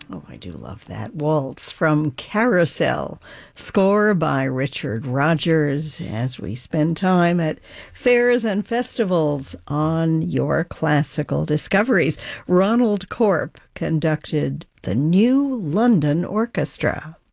Oh, I do love that waltz from Carousel, score by Richard Rodgers, as we spend time at fairs and festivals on your classical discoveries. Ronald Corp conducted the New London Orchestra.